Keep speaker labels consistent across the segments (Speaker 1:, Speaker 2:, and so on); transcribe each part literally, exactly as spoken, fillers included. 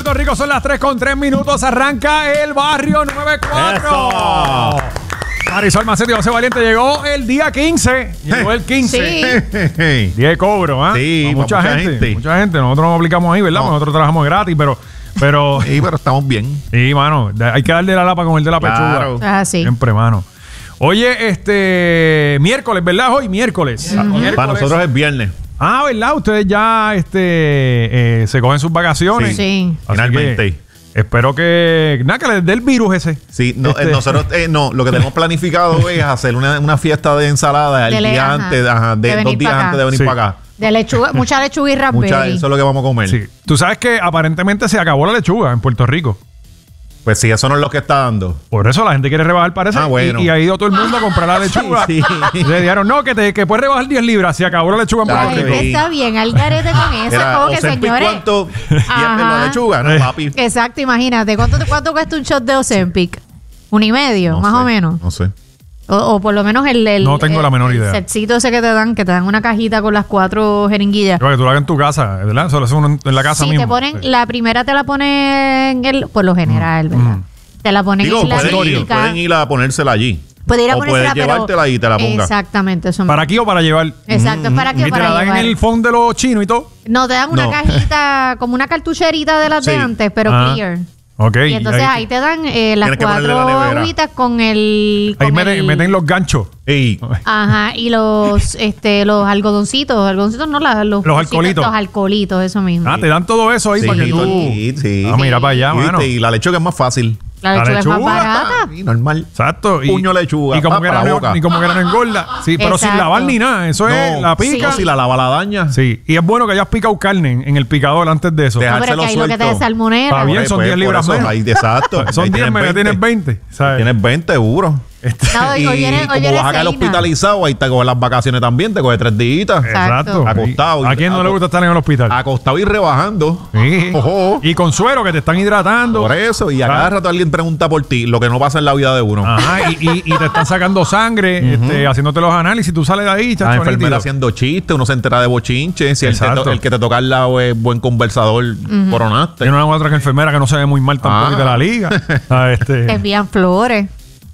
Speaker 1: Puerto Rico, son las tres con tres minutos. Arranca el barrio noventa y cuatro. Marisol Macetti, José Valiente, llegó el día quince. Llegó el quince. Sí. Día de cobro, ¿ah?
Speaker 2: Sí,
Speaker 1: mucha,
Speaker 2: mucha
Speaker 1: gente,
Speaker 2: gente.
Speaker 1: Mucha gente. Nosotros nos aplicamos ahí, ¿verdad?
Speaker 2: No.
Speaker 1: Nosotros trabajamos gratis, pero... pero
Speaker 2: sí, pero estamos bien.
Speaker 1: Sí, mano. Hay que darle la lapa con el de la
Speaker 2: Claro.
Speaker 1: pechuga.
Speaker 3: Ah, sí.
Speaker 1: Siempre, mano. Oye, este... Miércoles, ¿verdad? Hoy miércoles.
Speaker 2: Mm-hmm.
Speaker 1: Miércoles.
Speaker 2: Para nosotros es viernes.
Speaker 1: Ah, ¿verdad? Ustedes ya este, eh, se cogen sus vacaciones.
Speaker 3: Sí.
Speaker 1: Así
Speaker 2: Finalmente.
Speaker 1: que espero que... Nada, que les dé el virus ese.
Speaker 2: Sí, no,
Speaker 1: Este-
Speaker 2: eh, nosotros eh, no, lo que tenemos planificado es hacer una, una fiesta de ensalada el
Speaker 3: De le-
Speaker 2: día
Speaker 3: ajá.
Speaker 2: antes, ajá, de,
Speaker 3: De
Speaker 2: dos
Speaker 3: venir
Speaker 2: días
Speaker 3: pa' acá.
Speaker 2: antes de venir
Speaker 1: Sí.
Speaker 2: para acá.
Speaker 3: De lechuga, mucha lechuga y raspberry.
Speaker 2: Mucha, eso es lo que vamos a comer.
Speaker 1: Sí. Tú sabes que aparentemente se acabó la lechuga en Puerto Rico.
Speaker 2: Pues sí, eso no es lo que está dando.
Speaker 1: Por eso la gente quiere rebajar, parece.
Speaker 2: Ah, bueno.
Speaker 1: y, y ha ido todo el mundo a comprar la lechuga.
Speaker 2: Sí, sí.
Speaker 1: Le dijeron, no, que, te, que puedes rebajar diez libras. Se acabó la lechuga en
Speaker 2: Ah,
Speaker 1: Puerto
Speaker 3: Ay,
Speaker 1: Rico.
Speaker 3: usted está bien, al garete con eso.
Speaker 2: Era,
Speaker 3: como que,
Speaker 2: Ozempic,
Speaker 3: señores.
Speaker 2: ¿cuánto? diez
Speaker 3: Ajá.
Speaker 2: pesos la lechuga, no, papi.
Speaker 3: Exacto, imagínate. ¿Cuánto, cuánto cuesta un shot de Ozempic? Un y medio,
Speaker 2: No
Speaker 3: más
Speaker 2: sé,
Speaker 3: o menos.
Speaker 2: No sé.
Speaker 3: O, o por lo menos el, el
Speaker 1: No tengo
Speaker 3: el-
Speaker 1: la menor
Speaker 3: el
Speaker 1: idea.
Speaker 3: setcito ese que te dan, que te dan una cajita con las cuatro jeringuillas.
Speaker 1: Para que tú lo hagas en tu casa, ¿verdad? Solo es uno en la casa
Speaker 3: Sí,
Speaker 1: mismo.
Speaker 3: te ponen,
Speaker 1: Sí.
Speaker 3: la primera te la ponen en el, por lo general, ¿verdad?
Speaker 1: Mm.
Speaker 3: Te la ponen
Speaker 2: Digo,
Speaker 3: en la
Speaker 2: pueden ir,
Speaker 3: clínica.
Speaker 2: pueden ir a ponérsela allí.
Speaker 3: Puede ir a
Speaker 2: o
Speaker 3: ponérsela,
Speaker 2: puedes
Speaker 3: pero-
Speaker 2: llevártela y te la ponga.
Speaker 3: Exactamente, eso.
Speaker 1: ¿Para aquí o para llevar?
Speaker 3: Exacto, es para
Speaker 1: Y
Speaker 3: que
Speaker 1: te
Speaker 3: para
Speaker 1: la dan
Speaker 3: llevar.
Speaker 1: en el fondo de los chinos y todo.
Speaker 3: No, te dan una
Speaker 2: No.
Speaker 3: cajita, como una cartucherita de las de
Speaker 2: Sí.
Speaker 3: antes, pero
Speaker 1: Ah.
Speaker 3: clear.
Speaker 1: Ok.
Speaker 3: Y entonces ahí, te dan eh, las
Speaker 2: Tienes que ponerle
Speaker 3: cuatro
Speaker 2: la nevera.
Speaker 3: agüitas con el...
Speaker 1: ahí
Speaker 3: con
Speaker 1: meten,
Speaker 3: el-
Speaker 1: meten los ganchos.
Speaker 2: Ey,
Speaker 3: Ajá, y los este los algodoncitos, algodoncitos no, la- los,
Speaker 1: Los
Speaker 3: cositos-
Speaker 1: alcoholitos.
Speaker 3: Los alcoholitos, eso mismo.
Speaker 1: Ah, te dan todo eso ahí
Speaker 2: sí,
Speaker 1: para que tú...
Speaker 2: sí, sí.
Speaker 1: Ah, mira para allá,
Speaker 2: Y,
Speaker 1: mano.
Speaker 2: viste, y la lechuga es más fácil.
Speaker 3: La
Speaker 1: la
Speaker 3: lechuga es más
Speaker 1: lechuga
Speaker 3: barata.
Speaker 2: Sí, normal.
Speaker 1: Exacto. Y,
Speaker 2: Puño de lechuga,
Speaker 1: Y como,
Speaker 2: pa,
Speaker 1: que
Speaker 2: pa'
Speaker 1: era
Speaker 2: la
Speaker 1: no,
Speaker 2: boca.
Speaker 1: y como que era no engorda. Sí, pero sin
Speaker 3: Exacto.
Speaker 1: lavar ni nada. Eso es la pica.
Speaker 2: No, si la lava la daña.
Speaker 1: Sí. Y es bueno que hayas picado carne en, en el picador antes de eso.
Speaker 2: Deja-
Speaker 3: No, pero es que ahí lo que te
Speaker 2: suelto.
Speaker 3: da salmonela.
Speaker 1: Está bien,
Speaker 2: Pues,
Speaker 1: son
Speaker 2: pues,
Speaker 1: diez
Speaker 2: por
Speaker 1: libras
Speaker 2: eso,
Speaker 1: menos.
Speaker 2: ahí, exacto.
Speaker 1: Son
Speaker 2: Ahí
Speaker 1: diez, me tienes veinte. ¿sabes?
Speaker 2: Tienes veinte, seguro.
Speaker 1: Este-
Speaker 3: No,
Speaker 2: Y
Speaker 3: y hoy eres- hoy
Speaker 2: como
Speaker 3: eres
Speaker 2: vas a caer
Speaker 3: Seina.
Speaker 2: hospitalizado, ahí te coges las vacaciones también, te coges tres días.
Speaker 3: Exacto.
Speaker 2: Acostado.
Speaker 1: ¿A quién no le gusta estar en el hospital?
Speaker 2: Acostado y rebajando.
Speaker 1: Sí.
Speaker 2: Ojo.
Speaker 1: Y con suero que te están hidratando.
Speaker 2: Por eso, y a cada rato alguien pregunta por ti, lo que no pasa en la vida de uno.
Speaker 1: Ajá, y, y- y te están sacando sangre, este, haciéndote los análisis. Tú sales de ahí,
Speaker 2: La
Speaker 1: chacho,
Speaker 2: enfermera
Speaker 1: nítido.
Speaker 2: haciendo chistes, uno se entera de bochinches. Si el, te
Speaker 1: Exacto.
Speaker 2: to- el que te toca al lado es buen conversador, coronaste.
Speaker 1: Hay una otra que enfermera que no se ve muy mal tampoco
Speaker 2: Ah.
Speaker 1: y de la liga. Ah, este,
Speaker 3: Te envían flores.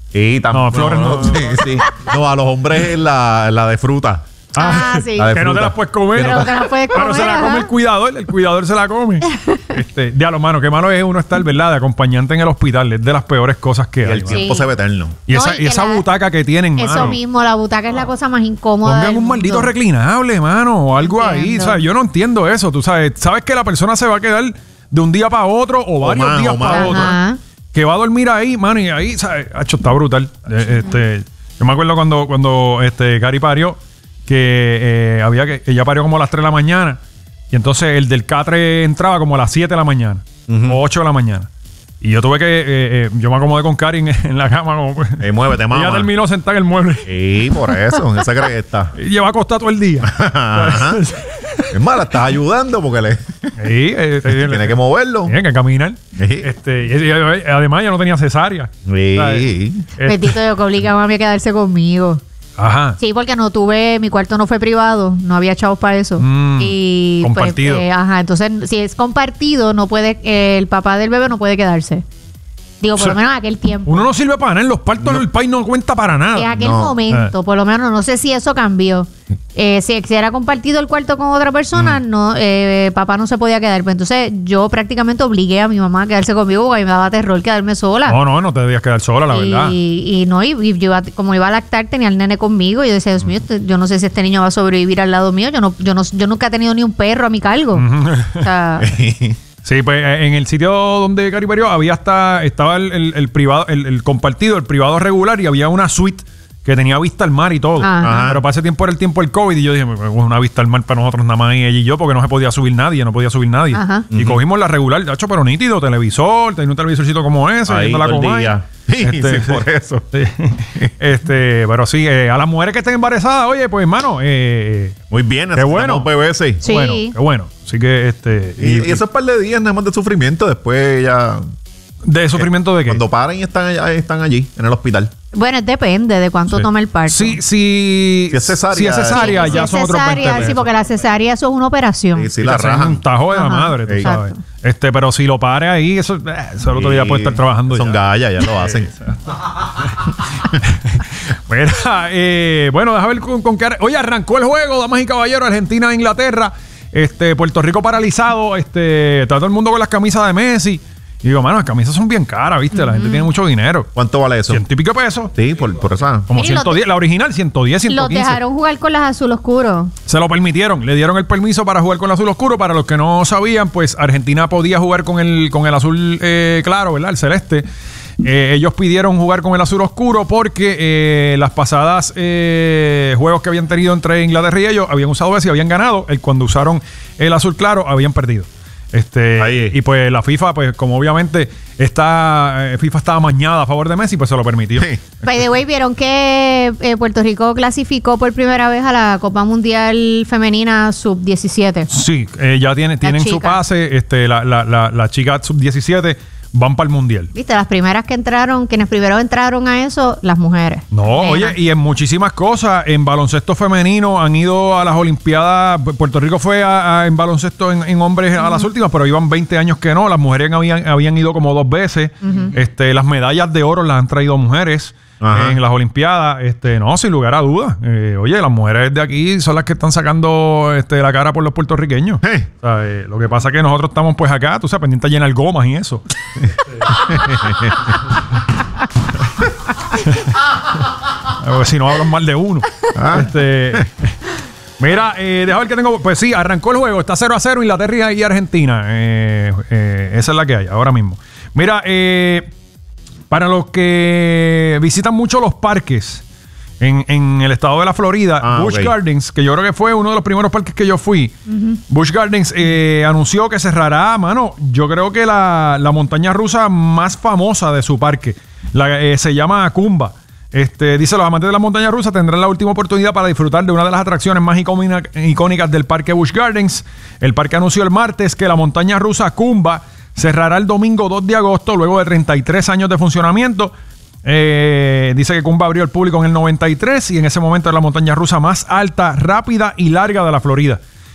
Speaker 2: Y tam-
Speaker 1: No, flores no.
Speaker 2: Sí, sí. No, a los hombres es la, la de fruta.
Speaker 3: Ah, sí.
Speaker 2: la de
Speaker 1: que no te
Speaker 2: fruta.
Speaker 1: las puedes comer.
Speaker 3: Pero te las puedes
Speaker 1: Pero
Speaker 3: comer,
Speaker 1: se la
Speaker 3: ajá.
Speaker 1: come el cuidador, el cuidador se la come. este, diablo, mano, qué malo es uno estar, ¿verdad? De acompañante en el hospital. Es de las peores cosas que
Speaker 2: Y
Speaker 1: hay.
Speaker 2: el
Speaker 1: mano.
Speaker 2: tiempo
Speaker 3: Sí.
Speaker 2: se ve eterno.
Speaker 1: Y
Speaker 3: No,
Speaker 1: esa,
Speaker 3: y
Speaker 1: y
Speaker 3: que
Speaker 1: esa
Speaker 3: la-
Speaker 1: butaca que tienen,
Speaker 3: Eso
Speaker 1: mano.
Speaker 3: mismo, la butaca es la cosa más incómoda.
Speaker 1: Pongan
Speaker 3: del
Speaker 1: un maldito
Speaker 3: mundo.
Speaker 1: reclinable, mano, o algo ahí,
Speaker 3: Entiendo.
Speaker 1: ¿sabes? Yo no entiendo eso, tú sabes. Sabes que la persona se va a quedar de un día para otro o varios
Speaker 2: más,
Speaker 1: días
Speaker 2: o
Speaker 1: para
Speaker 2: más.
Speaker 1: otro.
Speaker 3: Ajá.
Speaker 1: Que va a dormir ahí, mano, y ahí, ¿sabes? Hacho, está brutal. Eh, Este, yo me acuerdo cuando, cuando este, Cari parió, que eh, había que, ella parió como a las tres de la mañana, y entonces el del catre entraba como a las siete de la mañana, o ocho de la mañana. Y yo tuve que, eh, eh, yo me acomodé con Cari en, en la cama, como,
Speaker 2: Eh, muévete,
Speaker 1: ella
Speaker 2: mamá.
Speaker 1: terminó sentada en el mueble.
Speaker 2: Sí, por eso, esa cresta.
Speaker 1: Y lleva acostada todo el día.
Speaker 2: Ajá. Es más, la estás ayudando porque le
Speaker 1: Sí, eh, eh,
Speaker 2: tiene que moverlo.
Speaker 1: Tiene que caminar.
Speaker 2: Sí.
Speaker 1: Este, y- y- además, ya no tenía cesárea.
Speaker 2: Sí.
Speaker 1: ¿Sabes? Este,
Speaker 3: Bendito, yo que obliga a mami a quedarse conmigo.
Speaker 1: ajá.
Speaker 3: Sí, porque no tuve, mi cuarto no fue privado, no había chavos para eso.
Speaker 1: Mm,
Speaker 3: y
Speaker 1: compartido.
Speaker 3: Pues, eh, ajá, entonces si es compartido, no puede, eh, el papá del bebé no puede quedarse. Digo, por
Speaker 1: O sea,
Speaker 3: lo menos en aquel tiempo.
Speaker 1: Uno no sirve para nada. En los partos en el país no cuenta para
Speaker 3: En
Speaker 1: nada.
Speaker 3: aquel
Speaker 2: no.
Speaker 3: momento, por lo menos, no sé si eso cambió. Eh, si, si era compartido el cuarto con otra persona,
Speaker 1: Mm.
Speaker 3: no, eh, papá no se podía quedar. Pues entonces yo prácticamente obligué a mi mamá a quedarse conmigo porque a mí me daba terror quedarme sola.
Speaker 1: No, no, no te debías quedar sola, la verdad.
Speaker 3: Y, y no, y, y yo iba- como iba a lactar, tenía al nene conmigo. Y yo decía, Dios mío, este- yo no sé si este niño va a sobrevivir al lado mío. Yo no, yo no, yo nunca he tenido ni un perro a mi cargo. O sea,
Speaker 1: Sí, pues eh, en el sitio donde Cari parió había hasta, estaba el, el- el privado, el, el compartido, el privado regular, y había una suite que tenía vista al mar y todo.
Speaker 3: Ajá.
Speaker 1: Pero para ese tiempo era el tiempo del COVID y yo dije, pues, una vista al mar para nosotros nada más ella y yo, porque no se podía subir nadie, no podía subir nadie.
Speaker 3: Ajá.
Speaker 1: Y cogimos la regular, de hecho, pero nítido, televisor, tenía un televisorcito como ese,
Speaker 2: Ahí
Speaker 1: viendo la
Speaker 2: todo el
Speaker 1: Comay.
Speaker 2: día. Sí, sí, por eso.
Speaker 1: Sí. Este, pero sí, eh, a las mujeres que estén embarazadas, oye, pues hermano, eh,
Speaker 2: Muy bien,
Speaker 1: Qué bueno.
Speaker 2: necesitamos P V C.
Speaker 3: Sí.
Speaker 1: bueno, qué bueno. Así que este.
Speaker 2: Y, y esos par de días nada más de sufrimiento, después ya.
Speaker 1: ¿De sufrimiento de qué?
Speaker 2: Cuando paren y están, allá- están allí, en el hospital.
Speaker 3: Bueno, depende de cuánto
Speaker 1: Sí.
Speaker 3: toma el parto.
Speaker 1: Sí, sí,
Speaker 2: Si es cesárea,
Speaker 1: si es cesárea,
Speaker 3: Si
Speaker 1: ya
Speaker 3: es
Speaker 1: son otros veinte
Speaker 3: cesárea,
Speaker 1: pesos.
Speaker 3: sí, porque la cesárea eso es una operación.
Speaker 2: Sí, sí,
Speaker 1: Sí,
Speaker 2: la
Speaker 1: te hacen
Speaker 2: rajan.
Speaker 1: un tajo de la
Speaker 3: Ajá,
Speaker 1: madre, tú
Speaker 3: exacto.
Speaker 1: sabes. Este, pero si lo pare ahí, eso, eh, eso el otro día puede estar trabajando
Speaker 2: Son
Speaker 1: ya.
Speaker 2: gallas, ya lo hacen.
Speaker 1: Mira, eh, bueno, déjame ver con, con qué... ar- Oye, arrancó el juego, damas y caballeros, Argentina e Inglaterra. Este, Puerto Rico paralizado. Este, está todo el mundo con las camisas de Messi. Y digo, mano, las camisas son bien caras, ¿viste? La gente tiene mucho dinero.
Speaker 2: ¿Cuánto vale eso?
Speaker 1: Ciento y pico pesos.
Speaker 2: Sí, por, por esa.
Speaker 1: Como
Speaker 3: Y los
Speaker 1: ciento diez. La original, ciento diez, ciento
Speaker 3: Los
Speaker 1: quince.
Speaker 3: dejaron jugar con las azul oscuro.
Speaker 1: Se lo permitieron, le dieron el permiso para jugar con el azul oscuro. Para los que no sabían, pues Argentina podía jugar con el, con el azul eh, claro, ¿verdad? El celeste. Eh, ellos pidieron jugar con el azul oscuro porque eh, las pasadas eh, juegos que habían tenido entre Inglaterra y ellos habían usado ese y habían ganado. El, cuando usaron el azul claro, habían perdido. Este,
Speaker 2: Ahí.
Speaker 1: y pues la FIFA, pues como obviamente está, eh, FIFA estaba mañada a favor de Messi, pues se lo permitió.
Speaker 2: Sí.
Speaker 3: By the way, vieron que eh, Puerto Rico clasificó por primera vez a la Copa Mundial Femenina sub diecisiete.
Speaker 1: Sí, eh, ya tiene, tienen su
Speaker 3: chica.
Speaker 1: pase. Este, la, la, la, la chica sub diecisiete van para el mundial.
Speaker 3: Viste, las primeras que entraron, quienes primero entraron a eso, las mujeres.
Speaker 1: No,
Speaker 3: Nenas.
Speaker 1: oye, y en muchísimas cosas, en baloncesto femenino han ido a las Olimpiadas. Puerto Rico fue a- a- en baloncesto en, en hombres a las últimas, pero iban veinte años que no. Las mujeres habían, habían ido como dos veces. Este, las medallas de oro las han traído mujeres.
Speaker 2: Ajá.
Speaker 1: En las Olimpiadas, este, no, sin lugar a dudas. Eh, oye, las mujeres de aquí son las que están sacando este, la cara por los puertorriqueños.
Speaker 2: Eh.
Speaker 1: O sea, eh, lo que pasa es que nosotros estamos pues acá, tú sabes, pendientes de llenar gomas y eso. Porque si no hablan mal de uno. Este, mira, eh, deja ver que tengo. Pues sí, arrancó el juego. Está cero a cero Inglaterra y Argentina. Eh, eh, esa es la que hay ahora mismo. Mira, eh, para los que visitan mucho los parques en, en el estado de la Florida,
Speaker 2: Ah,
Speaker 1: Busch
Speaker 2: ok.
Speaker 1: Gardens, que yo creo que fue uno de los primeros parques que yo fui, Busch Gardens eh, anunció que cerrará, mano, yo creo que la, la montaña rusa más famosa de su parque. La, eh, se llama Kumba. Este, dice, los amantes de la montaña rusa tendrán la última oportunidad para disfrutar de una de las atracciones más icónica- icónicas del parque Busch Gardens. El parque anunció el martes que la montaña rusa Kumba cerrará el domingo dos de agosto, luego de treinta y tres años de funcionamiento. Eh, dice que Kumba abrió al público en el noventa y tres y en ese momento era la montaña rusa más alta, rápida y larga de la Florida.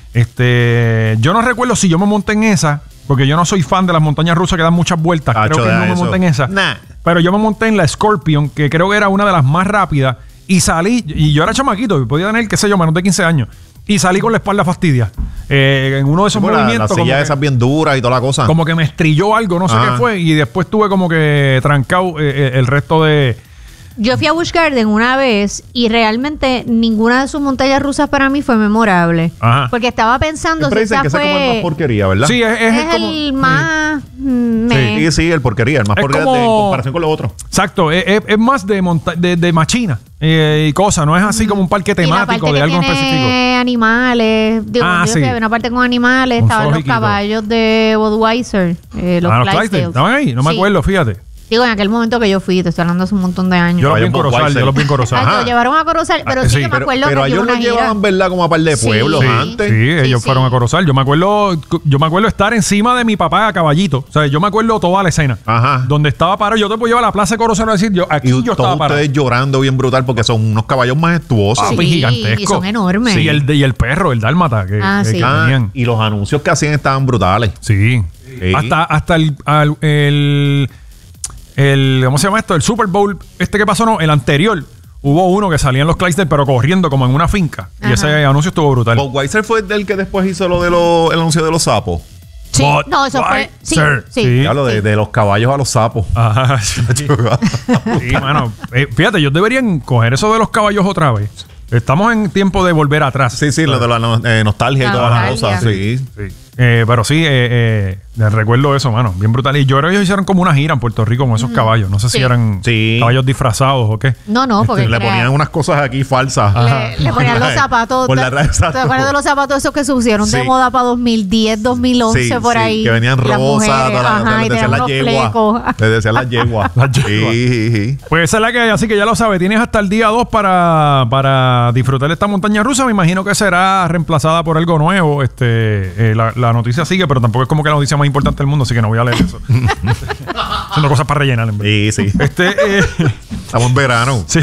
Speaker 1: Este, yo no recuerdo si yo me monté en esa, porque yo no soy fan de las montañas rusas que dan muchas vueltas.
Speaker 2: Tacho,
Speaker 1: creo que
Speaker 2: deja
Speaker 1: no me
Speaker 2: eso.
Speaker 1: monté en esa.
Speaker 2: Nah.
Speaker 1: Pero yo me monté en la Scorpion, que creo que era una de las más rápidas. Y salí, y yo era chamaquito, y podía tener, qué sé yo, menos de quince años. Y salí con la espalda fastidia. Eh, en uno de esos
Speaker 2: Bueno, la, la
Speaker 1: movimientos. como
Speaker 2: silla
Speaker 1: que-
Speaker 2: esas bien duras y toda la cosa.
Speaker 1: como que me estrilló algo, no sé
Speaker 2: Ajá.
Speaker 1: qué fue, y después tuve como que trancado eh, eh, el resto de...
Speaker 3: Yo fui a Busch Garden una vez y realmente ninguna de sus montañas rusas para mí fue memorable.
Speaker 1: Ajá.
Speaker 3: Porque estaba pensando
Speaker 2: Siempre
Speaker 3: si
Speaker 2: dicen
Speaker 3: esa
Speaker 2: que esa es como el más
Speaker 3: fue...
Speaker 2: porquería, ¿verdad?
Speaker 1: Sí, es, es
Speaker 3: Es
Speaker 1: como-
Speaker 3: el más... mm, me-
Speaker 2: Sí, sí, el porquería, el más
Speaker 1: Es
Speaker 2: porquería
Speaker 1: como-
Speaker 2: de- en comparación con lo otro.
Speaker 1: Exacto, es, es- es más de, monta- de, de machina eh, y cosas, no es así como un parque
Speaker 3: Y la
Speaker 1: temático
Speaker 3: parte
Speaker 1: de
Speaker 3: que
Speaker 1: algo en
Speaker 3: tiene
Speaker 1: específico.
Speaker 3: animales. Digo,
Speaker 1: Ah,
Speaker 3: yo
Speaker 1: sí.
Speaker 3: sé, había una parte con animales.
Speaker 1: Un
Speaker 3: Estaban los
Speaker 1: zoológico.
Speaker 3: caballos de Budweiser. Eh, los
Speaker 1: Ah, los
Speaker 3: Clydesdales.
Speaker 1: Clydesdales, estaban ahí, no me
Speaker 3: Sí.
Speaker 1: acuerdo, fíjate.
Speaker 3: Digo, en aquel momento que yo fui, te estoy hablando hace un montón de años.
Speaker 1: Yo los vi en
Speaker 2: Caballos
Speaker 1: Corozal,
Speaker 2: Budweiser.
Speaker 1: yo los vi en Corozal.
Speaker 3: Ay,
Speaker 2: Ajá.
Speaker 3: lo llevaron a Corozal, pero
Speaker 1: Ah,
Speaker 3: sí,
Speaker 1: sí,
Speaker 3: yo me
Speaker 2: Pero,
Speaker 3: acuerdo
Speaker 2: pero
Speaker 3: que yo
Speaker 2: ellos
Speaker 3: una
Speaker 2: los
Speaker 3: gira.
Speaker 2: llevaban, ¿verdad? Como a par de
Speaker 3: Sí.
Speaker 2: pueblos
Speaker 3: Sí.
Speaker 2: antes.
Speaker 1: Sí, ellos
Speaker 3: sí.
Speaker 1: fueron a Corozal. Yo me acuerdo, yo me acuerdo estar encima de mi papá a caballito. O sea, yo me acuerdo toda la escena.
Speaker 2: Ajá.
Speaker 1: Donde estaba parado. Yo te puedo llevar a la plaza de Corozal a decir, yo aquí
Speaker 2: Y
Speaker 1: yo
Speaker 2: todos
Speaker 1: estaba parado.
Speaker 2: ustedes llorando bien brutal porque son unos caballos majestuosos.
Speaker 1: Papi,
Speaker 3: Sí,
Speaker 1: gigantesco.
Speaker 3: y son enormes.
Speaker 1: Sí, y el, y el perro, el dálmata que,
Speaker 3: Ah,
Speaker 1: que-
Speaker 3: sí.
Speaker 1: que
Speaker 2: Ah,
Speaker 1: tenían.
Speaker 2: y los anuncios que hacían estaban brutales.
Speaker 1: Sí.
Speaker 2: Sí.
Speaker 1: Hasta, hasta el, al- el, el- ¿cómo se llama esto? El Super Bowl, este que pasó, no, el anterior. Hubo uno que salía en los Clydesdales, pero corriendo como en una finca. Y
Speaker 3: Ajá.
Speaker 1: ese anuncio estuvo brutal.
Speaker 2: Budweiser fue el que después hizo lo de los, el anuncio de los sapos.
Speaker 3: Sí, no, eso fue. Sí,
Speaker 1: Budweiser.
Speaker 3: sí.
Speaker 1: Sí.
Speaker 2: Ya lo de, de los caballos a los sapos.
Speaker 1: Ajá, sí. Sí, mano. Eh, fíjate, ellos deberían coger eso de los caballos otra vez. Estamos en tiempo de volver atrás.
Speaker 2: Sí, sí, lo de la no- eh, nostalgia y todas las
Speaker 3: Nostalgia.
Speaker 2: cosas. Sí.
Speaker 1: Sí. Eh, pero sí, eh, eh, recuerdo eso, mano. Bien brutal. Y yo creo que ellos hicieron como una gira en Puerto Rico con esos caballos. No sé si
Speaker 3: Sí.
Speaker 1: eran
Speaker 2: Sí.
Speaker 1: caballos disfrazados o qué.
Speaker 3: No, no, porque.
Speaker 2: Le
Speaker 3: crea-
Speaker 2: ponían unas cosas aquí falsas.
Speaker 3: le, le ponían los zapatos.
Speaker 2: Por la
Speaker 3: ¿Te-
Speaker 2: ra- exacto.
Speaker 3: ¿Te acuerdas de los zapatos esos que se pusieron de
Speaker 2: Sí.
Speaker 3: moda para dos mil diez, dos mil once
Speaker 2: Sí,
Speaker 3: por
Speaker 2: sí,
Speaker 3: ahí?
Speaker 2: que venían
Speaker 3: Las
Speaker 2: rosas,
Speaker 3: mujeres,
Speaker 2: todas las-
Speaker 3: ajá,
Speaker 2: les
Speaker 3: y
Speaker 2: decían
Speaker 3: tenían
Speaker 2: las
Speaker 3: unos
Speaker 2: yeguas.
Speaker 3: flecos.
Speaker 2: Les decían las yeguas.
Speaker 1: Las yeguas.
Speaker 2: Sí, sí, sí.
Speaker 1: Pues esa es la que hay, así que ya lo sabes, tienes hasta el día dos para, para disfrutar de esta montaña rusa. Me imagino que será reemplazada por algo nuevo, este, eh, la, la la noticia sigue, pero tampoco es como que la noticia más importante del mundo, así que no voy a leer eso. Haciendo cosas para rellenar, en verdad.
Speaker 2: Sí, sí.
Speaker 1: Este, eh,
Speaker 2: Estamos en verano.
Speaker 1: sí.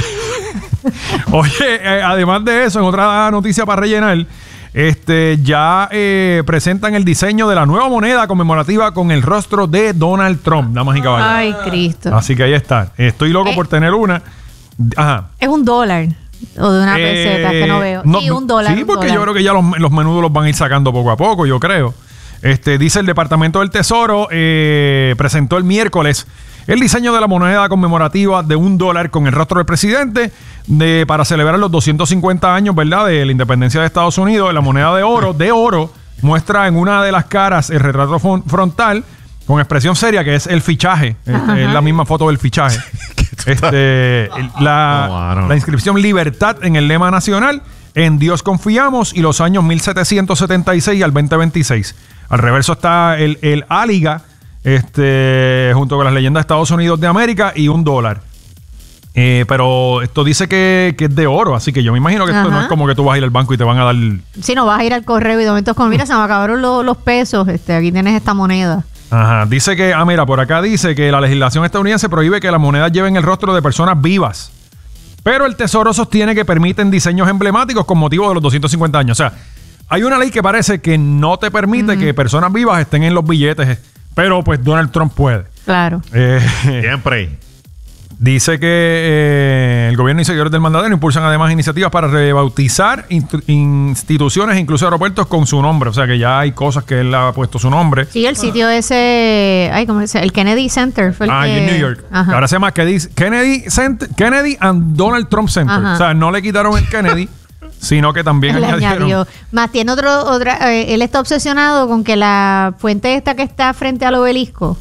Speaker 1: Oye, eh, además de eso, en otra noticia para rellenar, este, ya eh, presentan el diseño de la nueva moneda conmemorativa con el rostro de Donald Trump, damas y caballeros.
Speaker 3: Ay, Cristo.
Speaker 1: Así que ahí está. Estoy loco
Speaker 3: Eh.
Speaker 1: por tener una. Ajá.
Speaker 3: Es un dólar. O de una peseta
Speaker 1: Eh,
Speaker 3: que no veo.
Speaker 1: no,
Speaker 3: sí, un dólar.
Speaker 1: Sí,
Speaker 3: un
Speaker 1: porque
Speaker 3: dólar.
Speaker 1: yo creo que ya los, los menudos los van a ir sacando poco a poco, yo creo. Este, dice el Departamento del Tesoro, eh, presentó el miércoles el diseño de la moneda conmemorativa de un dólar con el rostro del presidente de, para celebrar los doscientos cincuenta años, ¿verdad?, de la independencia de Estados Unidos. La moneda de oro, de oro, muestra en una de las caras el retrato fon- frontal con expresión seria, que es el fichaje. Este, es la misma foto del fichaje. este, el- la,
Speaker 2: No, mano.
Speaker 1: la inscripción Libertad en el lema nacional, en Dios confiamos, y los años mil setecientos setenta y seis al veinte veintiséis. Al reverso está el, el Áliga, este, junto con las leyendas de Estados Unidos de América y un dólar. Eh, pero esto dice que, que es de oro, así que yo me imagino que esto
Speaker 3: Ajá.
Speaker 1: no es como que tú vas a ir al banco y te van a dar...
Speaker 3: Si no vas a ir al correo y de momento es como, mira, se me acabaron los, los pesos. Este, aquí tienes esta moneda.
Speaker 1: Ajá, dice que, ah, mira, por acá dice que la legislación estadounidense prohíbe que las monedas lleven el rostro de personas vivas. Pero el Tesoro sostiene que permiten diseños emblemáticos con motivo de los doscientos cincuenta años. O sea, hay una ley que parece que no te permite que personas vivas estén en los billetes, pero pues Donald Trump puede.
Speaker 3: Claro.
Speaker 1: Eh,
Speaker 2: Siempre.
Speaker 1: Dice que eh, el gobierno y seguidores del mandatario impulsan además iniciativas para rebautizar inst- instituciones, incluso aeropuertos, con su nombre. O sea que ya hay cosas que él ha puesto su nombre.
Speaker 3: Sí, el sitio ese, ay, ¿cómo se llama? El Kennedy Center fue el
Speaker 1: Ah,
Speaker 3: que...
Speaker 1: y en New York.
Speaker 3: Ajá.
Speaker 1: Ahora se llama Kennedy, Kennedy, Center, Kennedy and Donald Trump Center.
Speaker 3: Ajá.
Speaker 1: O sea, no le quitaron el Kennedy, sino que también
Speaker 3: Le
Speaker 1: añadieron.
Speaker 3: añadió. Más tiene otro, otra, eh, él está obsesionado con que la fuente esta que está frente al obelisco,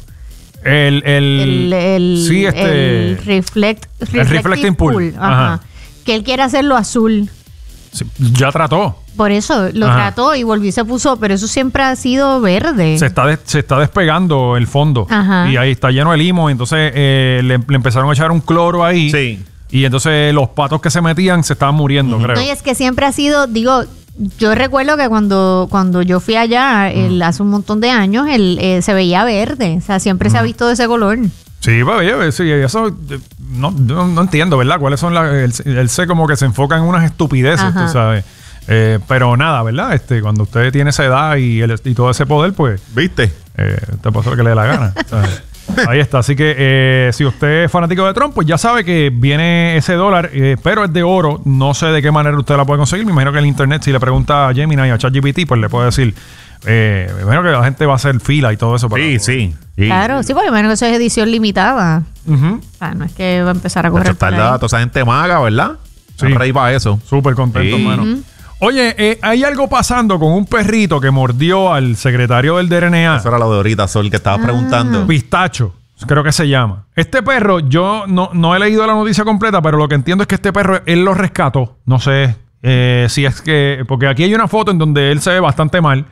Speaker 1: El, el,
Speaker 3: el, el,
Speaker 1: sí, este,
Speaker 3: el reflect, reflective
Speaker 1: reflecting pool.
Speaker 3: ajá,
Speaker 1: Ajá.
Speaker 3: que él quiere hacerlo azul.
Speaker 1: sí, ya trató.
Speaker 3: Por eso lo
Speaker 1: Ajá.
Speaker 3: trató y volvió y se puso, pero eso siempre ha sido verde.
Speaker 1: Se está, des- se está despegando el fondo.
Speaker 3: Ajá.
Speaker 1: Y ahí está lleno de limo. Entonces eh, le, le empezaron a echar un cloro ahí.
Speaker 2: Sí.
Speaker 1: Y entonces los patos que se metían se estaban muriendo, creo.
Speaker 3: No, y es que siempre ha sido, digo, yo recuerdo que cuando, cuando yo fui allá el- hace un montón de años, el, eh, se veía verde. O sea, siempre se ha visto de ese color.
Speaker 1: Sí, pues, oye, sí, eso eh, no, no, no entiendo, ¿verdad? ¿Cuáles son las...? Él, él se como que se enfoca en unas estupideces,
Speaker 3: Ajá.
Speaker 1: tú sabes. Eh, pero nada, ¿verdad? Este, cuando usted tiene esa edad y, el- y todo ese poder, pues
Speaker 2: ¿Viste?
Speaker 1: eh, te pasa lo que le dé la gana. ¿sabes? Ahí está. Así que eh, si usted es fanático de Trump, pues ya sabe que viene ese dólar, eh, pero es de oro. No sé de qué manera usted la puede conseguir. Me imagino que en el internet, si le pregunta a Gemini o a ChatGPT, pues le puede decir... Eh, me imagino que la gente va a hacer fila y todo eso. para-
Speaker 2: Sí, sí. sí.
Speaker 3: Claro, sí, porque menos que eso es edición limitada.
Speaker 1: Ujú.
Speaker 3: O sea, no es que va a empezar a
Speaker 2: Nacho,
Speaker 3: correr
Speaker 2: está
Speaker 3: por
Speaker 2: el
Speaker 3: ahí.
Speaker 2: dato, esa gente maga, ¿verdad?
Speaker 1: Sí.
Speaker 2: Están ready para eso.
Speaker 1: Súper contento,
Speaker 2: Sí.
Speaker 1: hermano. Oye, eh, hay algo pasando con un perrito que mordió al secretario del D R N A.
Speaker 2: Eso era lo de ahorita, Sol, que estabas preguntando.
Speaker 1: Pistacho, creo que se llama. Este perro, yo no, no he leído la noticia completa, pero lo que entiendo es que este perro, él lo rescató. No sé eh, si es que... Porque aquí hay una foto en donde él se ve bastante mal.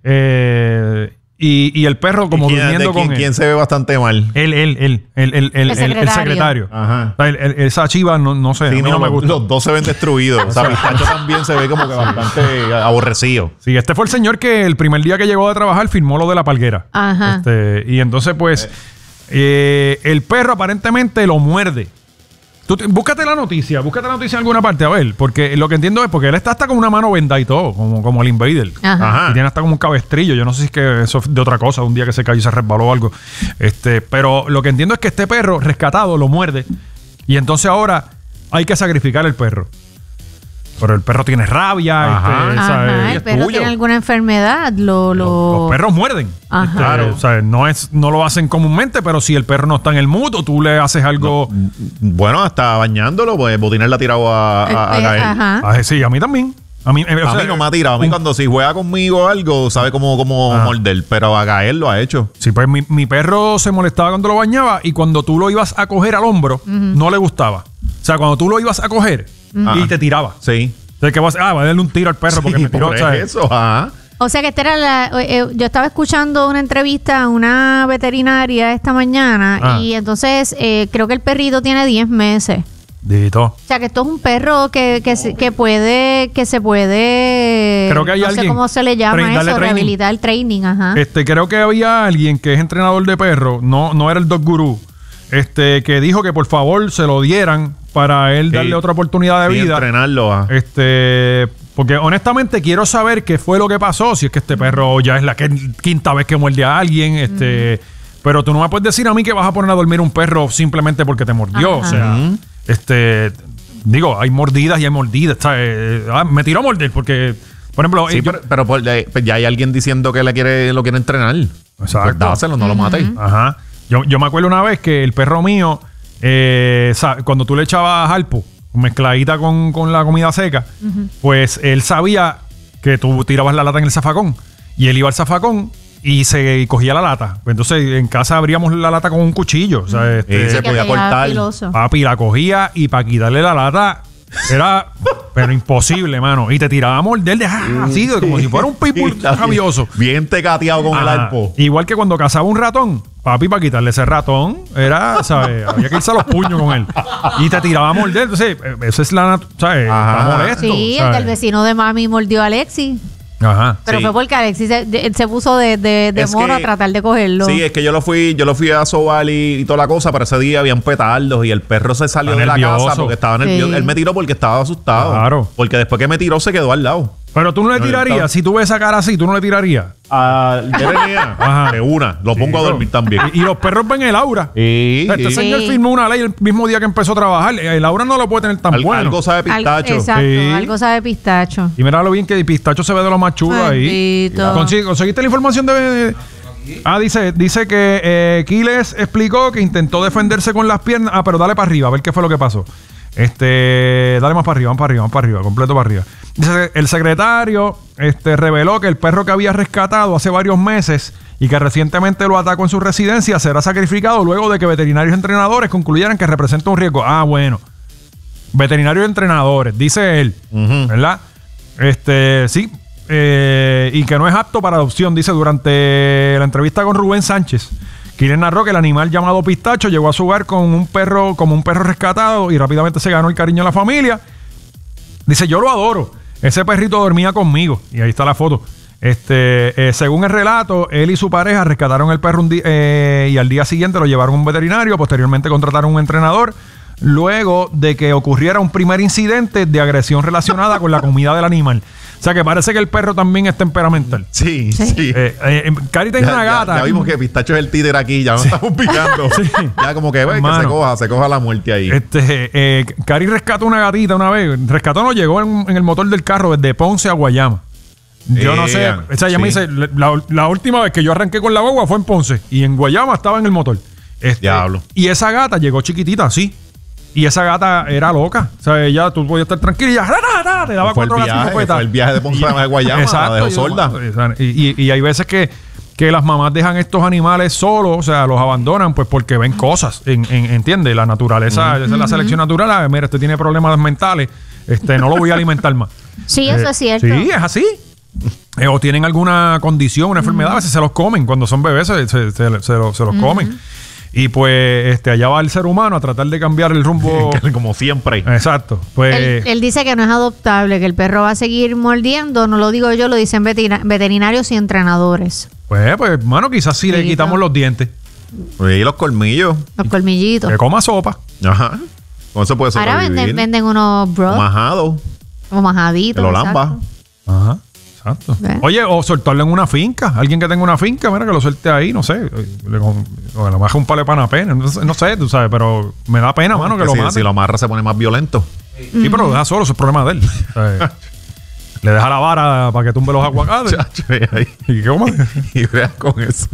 Speaker 1: Eh, y, y el perro como
Speaker 2: ¿Quién,
Speaker 1: durmiendo
Speaker 2: de quién,
Speaker 1: con él.
Speaker 2: quién se ve bastante mal?
Speaker 1: Él, él, él, él, él, él,
Speaker 3: El
Speaker 1: el- el
Speaker 3: secretario.
Speaker 1: secretario.
Speaker 2: Ajá.
Speaker 1: O sea, el- el- esa chiva, no, no sé, a
Speaker 2: Sí,
Speaker 1: mí
Speaker 2: no,
Speaker 1: no me
Speaker 2: los,
Speaker 1: gusta.
Speaker 2: los dos se ven destruidos. O sea, Pistacho también se ve como que bastante aborrecido.
Speaker 1: Sí, este fue el señor que el primer día que llegó a trabajar firmó lo de la palguera.
Speaker 3: Ajá.
Speaker 1: Este, y entonces, pues, eh, el perro aparentemente lo muerde. Tú te- búscate la noticia, búscate la noticia en alguna parte, a ver, porque lo que entiendo es porque él está hasta con una mano vendada y todo, como, como el Invader.
Speaker 3: Ajá.
Speaker 2: Ajá.
Speaker 1: Y tiene hasta como un cabestrillo. Yo no sé si es que eso es de otra cosa, un día que se cayó y se resbaló o algo. Este, pero lo que entiendo es que este perro rescatado lo muerde. Y entonces ahora hay que sacrificar el perro. Pero el perro tiene rabia,
Speaker 2: Ajá.
Speaker 1: este,
Speaker 3: Ajá,
Speaker 1: ¿sabes?
Speaker 3: el
Speaker 1: Es
Speaker 3: perro
Speaker 1: tuyo.
Speaker 3: tiene alguna enfermedad, lo, lo...
Speaker 1: Los perros muerden.
Speaker 3: Ajá.
Speaker 1: Este,
Speaker 2: Claro.
Speaker 1: o sea, no, es, no lo hacen comúnmente, pero si el perro no está en el mood o tú le haces algo...
Speaker 2: Bueno, hasta bañándolo, pues Botiner la ha tirado a, a, a
Speaker 3: Eh, eh,
Speaker 2: caer.
Speaker 3: ajá.
Speaker 1: Ah, sí, a mí también. A mí, eh, o
Speaker 2: A
Speaker 1: sea,
Speaker 2: mí no me ha tirado. A mí
Speaker 1: un-
Speaker 2: cuando si juega conmigo algo, sabe cómo, cómo
Speaker 1: Ah.
Speaker 2: morder. Pero a Gael lo ha hecho.
Speaker 1: Sí, pues mi, mi perro se molestaba cuando lo bañaba y cuando tú lo ibas a coger al hombro, no le gustaba. O sea, cuando tú lo ibas a coger y
Speaker 2: Ajá.
Speaker 1: te tiraba.
Speaker 2: Sí.
Speaker 1: Entonces, ¿qué vas a hacer? Ah, voy a darle un tiro al perro porque
Speaker 2: Sí,
Speaker 1: me tiró.
Speaker 2: por
Speaker 1: o sea,
Speaker 2: eso, ajá.
Speaker 3: O sea que esta era la... eh, eh, yo estaba escuchando una entrevista a una veterinaria esta mañana
Speaker 1: Ah.
Speaker 3: y entonces eh, creo que el perrito tiene diez meses.
Speaker 1: Dito.
Speaker 3: O sea, que esto es un perro que, que, se- que puede, que se puede,
Speaker 1: Creo que hay
Speaker 3: no
Speaker 1: alguien-
Speaker 3: sé cómo se le llama
Speaker 1: Train- darle
Speaker 3: eso,
Speaker 1: training.
Speaker 3: rehabilitar, training, ajá.
Speaker 1: Este, creo que había alguien que es entrenador de perros, no, no era el Dog Guru, este, que dijo que por favor se lo dieran para él
Speaker 2: Sí.
Speaker 1: darle otra oportunidad de
Speaker 2: Sí,
Speaker 1: vida.
Speaker 2: entrenarlo. ah.
Speaker 1: Este, porque honestamente quiero saber qué fue lo que pasó, si es que este perro ya es la que- quinta vez que muerde a alguien, este, pero tú no me puedes decir a mí que vas a poner a dormir un perro simplemente porque te mordió,
Speaker 3: Ajá.
Speaker 1: o sea,
Speaker 2: Ujú.
Speaker 1: este, digo, hay mordidas y hay mordidas, ¿sabes? Ah, me tiró a morder porque, por ejemplo,
Speaker 2: Sí,
Speaker 1: eh, yo-
Speaker 2: pero, pero por- eh, pues ya hay alguien diciendo que le quiere, lo quiere entrenar.
Speaker 1: Exacto.
Speaker 2: Pues dáselo, no lo mates.
Speaker 1: Ajá. Yo, yo me acuerdo una vez que el perro mío, eh, sa- cuando tú le echabas jalpo, mezcladita con, con la comida seca, pues él sabía que tú tirabas la lata en el zafacón. Y él iba al zafacón y se y cogía la lata. Pues entonces en casa abríamos la lata con un cuchillo. O sea, este,
Speaker 2: Y se
Speaker 3: Que
Speaker 2: podía
Speaker 3: te
Speaker 2: cortar.
Speaker 3: filoso.
Speaker 1: papi la cogía y para quitarle la lata era pero imposible, mano. Y te tiraba a morder de ah, así, como si fuera un pitbull rabioso.
Speaker 2: Bien tecateado con el
Speaker 1: Ajá.
Speaker 2: arpo.
Speaker 1: Igual que cuando cazaba un ratón, papi, para quitarle ese ratón, era, ¿sabes? Había que irse a los puños con él. Y te tiraba a morder. Entonces, eh, eso es la, nat- ¿sabes?
Speaker 2: Ajá.
Speaker 1: Está molesto.
Speaker 3: Sí, el
Speaker 1: ¿sabes?
Speaker 3: del vecino de mami mordió a Alexis.
Speaker 1: Ajá.
Speaker 3: Pero
Speaker 2: Sí.
Speaker 3: fue porque Alexis se, de- se puso de, de, de
Speaker 2: Es
Speaker 3: mono
Speaker 2: que-
Speaker 3: a tratar de cogerlo.
Speaker 2: Sí, es que yo lo fui, yo lo fui a sobar y, y toda la cosa, pero ese día habían petardos y el perro se salió
Speaker 1: Está
Speaker 2: de la
Speaker 1: nervioso.
Speaker 2: casa porque estaba nervioso.
Speaker 3: Sí.
Speaker 2: Él me tiró porque estaba asustado.
Speaker 1: Claro.
Speaker 2: Porque después que me tiró se quedó al lado.
Speaker 1: Pero tú no le
Speaker 2: No,
Speaker 1: tirarías,
Speaker 2: está-
Speaker 1: si tú ves esa cara así, tú no le tirarías.
Speaker 2: Ah,
Speaker 1: Ajá.
Speaker 2: de una. Lo pongo a
Speaker 1: Sí,
Speaker 2: dormir
Speaker 1: bro.
Speaker 2: también.
Speaker 1: Y, y los perros ven el aura.
Speaker 2: Sí,
Speaker 1: Este
Speaker 2: sí.
Speaker 1: señor
Speaker 3: Sí.
Speaker 1: firmó una ley el mismo día que empezó a trabajar. El aura no lo puede tener tan
Speaker 2: Al-
Speaker 1: bueno.
Speaker 2: Algo sabe
Speaker 3: Al-
Speaker 2: pistacho.
Speaker 3: exacto,
Speaker 1: Sí.
Speaker 3: algo sabe pistacho.
Speaker 1: Y mira lo bien que Pistacho se ve de lo más chulo ahí.
Speaker 3: Bendito.
Speaker 1: Consi- ¿Conseguiste la información de...? Ah, dice, dice que eh, Quiles explicó que intentó defenderse con las piernas. Ah, pero dale para arriba, a ver qué fue lo que pasó. Este, dale más para arriba, vamos para arriba, vamos para arriba, completo para arriba. Dice que el secretario este, reveló que el perro que había rescatado hace varios meses y que recientemente lo atacó en su residencia será sacrificado luego de que veterinarios y entrenadores concluyeran que representa un riesgo. Ah, bueno. Veterinarios y entrenadores, dice él,
Speaker 2: Ujú.
Speaker 1: ¿verdad? Este, sí. eh, y que no es apto para adopción, dice durante la entrevista con Rubén Sánchez. Quiles narró que el animal llamado Pistacho llegó a su hogar con un perro, como un perro rescatado y rápidamente se ganó el cariño de la familia. Dice, yo lo adoro. Ese perrito dormía conmigo. Y ahí está la foto. Este, eh, según el relato, él y su pareja rescataron el perro un día, eh, y al día siguiente lo llevaron a un veterinario. Posteriormente contrataron un entrenador. Luego de que ocurriera un primer incidente de agresión relacionada con la comida del animal. O sea que parece que el perro también es temperamental.
Speaker 2: Sí,
Speaker 3: Sí.
Speaker 2: sí.
Speaker 1: Eh, eh, Cari tiene
Speaker 2: Ya,
Speaker 1: una
Speaker 2: ya-
Speaker 1: gata.
Speaker 2: ya vimos que Pistacho es el títere aquí, ya nos estamos picando. Ya como que, ve, que
Speaker 1: Hermano.
Speaker 2: se coja, se coja la muerte ahí.
Speaker 1: Este, eh, Cari rescató una gatita una vez. Rescató no llegó en, en el motor del carro desde Ponce a Guayama. Yo no sé.
Speaker 2: Eh,
Speaker 1: O sea, ella me
Speaker 2: sí.
Speaker 1: dice, la, la última vez que yo arranqué con la guagua fue en Ponce. Y en Guayama estaba en el motor. Este,
Speaker 2: Diablo.
Speaker 1: Y esa gata llegó chiquitita, así. Y esa gata era loca. O sea, ella, tú podías estar tranquila y ya, ¡ra, ra, ra! te daba
Speaker 2: Fue el
Speaker 1: cuatro gatos
Speaker 2: viaje, fue el viaje de Ponce a Guayama, la dejó sorda.
Speaker 1: Y, y- y hay veces que, que las mamás dejan estos animales solos, o sea, los abandonan pues porque ven cosas, en, en- ¿entiendes? La naturaleza, esa es la selección natural. Ah, mira, este tiene problemas mentales, este no lo voy a alimentar más.
Speaker 3: Sí, eso
Speaker 1: Eh,
Speaker 3: es cierto.
Speaker 1: Sí, es así. Eh, o tienen alguna condición, una enfermedad, a veces se los comen. Cuando son bebés se, se- se- se lo- se los comen. Y pues este allá va el ser humano a tratar de cambiar el rumbo.
Speaker 2: Como siempre.
Speaker 1: Exacto. Pues
Speaker 3: Él, él dice que no es adoptable, que el perro va a seguir mordiendo. No lo digo yo, lo dicen veterina- veterinarios y entrenadores.
Speaker 1: Pues, pues, mano, quizás si le
Speaker 3: Sí,
Speaker 1: quitamos
Speaker 3: no.
Speaker 1: los dientes,
Speaker 2: Y los colmillos.
Speaker 3: Los colmillitos.
Speaker 1: que coma sopa.
Speaker 2: Ajá. Con eso puede
Speaker 3: Ahora
Speaker 2: sobrevivir.
Speaker 3: venden, venden unos bros
Speaker 2: Majado.
Speaker 3: o majaditos.
Speaker 2: Que lo lamba.
Speaker 3: exacto.
Speaker 1: Ajá. Exacto.
Speaker 3: ¿Ves?
Speaker 1: Oye, o soltarlo en una finca. Alguien que tenga una finca, mira, que lo suelte ahí, no sé. Le, con- o le baje un palo de pana pena. No, sé- no sé, tú sabes, pero me da pena, mano, que
Speaker 2: Que
Speaker 1: lo
Speaker 2: si,
Speaker 1: mate.
Speaker 2: si lo amarra se pone más violento.
Speaker 1: Sí, pero lo deja solo, eso es problema de él. O sea, le deja la vara para que tumbe los aguacates.
Speaker 2: Chacho, ve ahí.
Speaker 1: ¿Y qué cómo?
Speaker 2: Y veas con eso.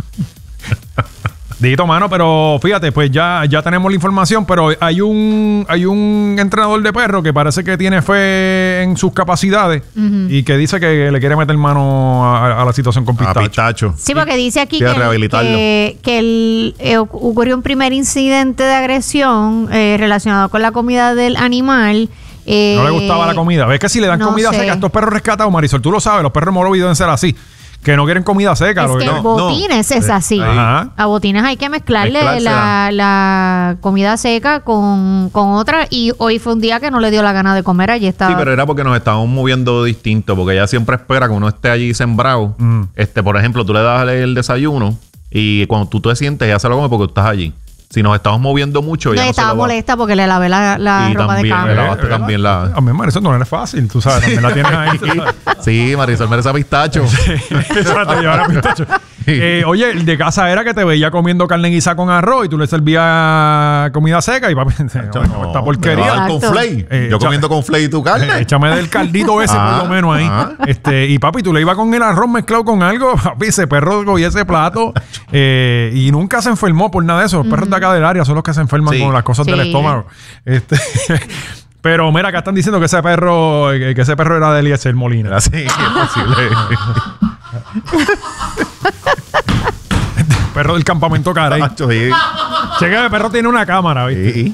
Speaker 1: Dito, mano, pero fíjate, pues ya, ya tenemos la información, pero hay un, hay un entrenador de perro que parece que tiene fe en sus capacidades y que dice que le quiere meter mano a, a la situación con
Speaker 2: A
Speaker 1: Pistacho.
Speaker 2: Pistacho.
Speaker 3: Sí, porque dice aquí
Speaker 2: Quiere
Speaker 3: que,
Speaker 2: rehabilitarlo.
Speaker 3: que, que el- eh, oc- ocurrió un primer incidente de agresión eh, relacionado con la comida del animal. eh,
Speaker 1: No le gustaba la comida. ¿Ves que si le dan
Speaker 3: no
Speaker 1: comida
Speaker 3: sé.
Speaker 1: seca a estos perros rescatados, Marisol, tú lo sabes, los perros morovidos deben ser así. que no quieren comida seca.
Speaker 3: Es
Speaker 1: lo
Speaker 3: que
Speaker 1: que-
Speaker 2: no,
Speaker 3: botines es así.
Speaker 1: Ajá.
Speaker 3: A botines hay que mezclarle
Speaker 2: Mezclársela.
Speaker 3: la, la comida seca con, con otra. Y hoy fue un día que no le dio la gana de comer. Allí estaba.
Speaker 2: Sí, pero era porque nos estábamos moviendo distinto, porque ella siempre espera que uno esté allí sembrado.
Speaker 1: Mm.
Speaker 2: Este, por ejemplo, tú le das el desayuno y cuando tú te sientes, ella se lo come porque tú estás allí. Si nos estamos moviendo mucho,
Speaker 3: No,
Speaker 2: ella no se
Speaker 3: estaba
Speaker 2: lo va.
Speaker 3: molesta porque le lavé la, la
Speaker 2: Y
Speaker 3: ropa de
Speaker 2: también,
Speaker 3: cama.
Speaker 2: le lavaste también la...
Speaker 1: A mí Marisol no es fácil, tú sabes, también la tienes ahí. tú sabes.
Speaker 2: Sí, Marisol merece pistacho.
Speaker 1: Exacto, llevar a pistacho. Eh, oye, el de casa era que te veía comiendo carne guisada con arroz y tú le servías comida seca y papi, no,
Speaker 2: No,
Speaker 1: esta
Speaker 2: me
Speaker 1: porquería.
Speaker 2: va a dar con
Speaker 3: Exacto.
Speaker 2: flay.
Speaker 1: Eh,
Speaker 2: Yo
Speaker 1: echa-
Speaker 2: comiendo con flay y tu carne.
Speaker 1: Eh, Échame del caldito ese
Speaker 2: Ah,
Speaker 1: por lo menos ahí.
Speaker 2: ah.
Speaker 1: Este, y papi, tú le ibas con el arroz mezclado con algo, papi, ese perro cogía ese plato eh, y nunca se enfermó por nada de eso. Los perros de acá del área son los que se enferman
Speaker 2: Sí.
Speaker 1: con las cosas
Speaker 3: Sí.
Speaker 1: del estómago. Este, pero mira, acá están diciendo que ese perro, que ese perro era de Eliezer Molina.
Speaker 2: Así es posible.
Speaker 1: Perro del campamento Carey.
Speaker 2: Tacho, sí.
Speaker 1: Checa, el perro tiene una cámara, ¿viste?
Speaker 2: Sí.